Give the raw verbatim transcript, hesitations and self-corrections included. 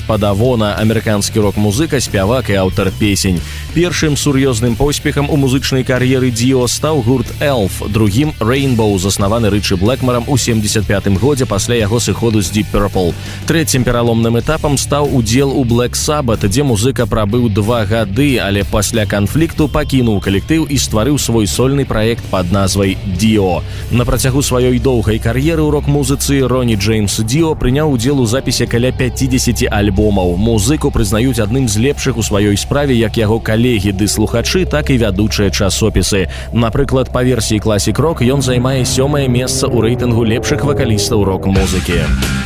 Спадавона, амерыканскі рок-музыка, спявак і аўтар песень. Першым сур'ёзным поспехам у музычнай кар'еры Діо стаў гурт Elf, другім Rainbow, заснаваны Рычы Блэкмарам у семдзесят пятым годзе пасля яго сыходу з Deep Purple. Трэцім пераломным этапам стаў удзел у Black Sabbath, дзе музыка прабыў два гады, але пасля канфлікту пакінуў калектыў і стварыў свой сольны праект пад назвай Dio. На працягу сваёй доўгай кар'еры ў рок-музыцы Роні Джеймс Dio прыняў удзел у запісе каля пяцідзесяці альбомаў. Музыку прызнаюць адным з лепшых у сваёй справе як яго калегі ды слухачы, так і вядучыя часопісы. Напрыклад, па версіі Classic Rock ён займае сёмае месца ў рэйтынгу лепшых вакалістаў рок-музыкі.